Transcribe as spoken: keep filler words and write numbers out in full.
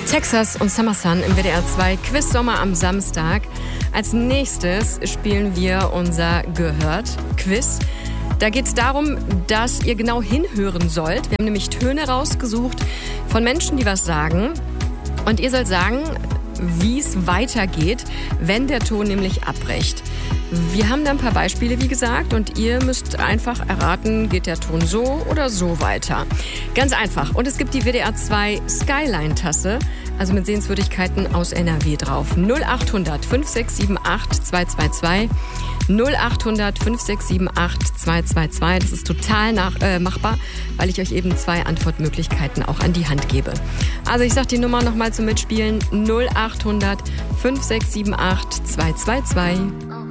Texas und Summer Sun im W D R zwei Quiz Sommer am Samstag. Als nächstes spielen wir unser Gehört-Quiz. Da geht es darum, dass ihr genau hinhören sollt. Wir haben nämlich Töne rausgesucht von Menschen, die was sagen. Und ihr sollt sagen, wie es weitergeht, wenn der Ton nämlich abbricht. Wir haben da ein paar Beispiele, wie gesagt, und ihr müsst einfach erraten, geht der Ton so oder so weiter. Ganz einfach. Und es gibt die W D R zwei Skyline-Tasse, also mit Sehenswürdigkeiten aus N R W drauf. null acht hundert fünf sechs sieben acht zwei zwei zwei. null acht hundert fünf sechs sieben acht zwei zwei zwei. Das ist total nach, äh, machbar, weil ich euch eben zwei Antwortmöglichkeiten auch an die Hand gebe. Also ich sage die Nummer nochmal zum Mitspielen. null acht hundert fünf sechs sieben acht zwei zwei zwei.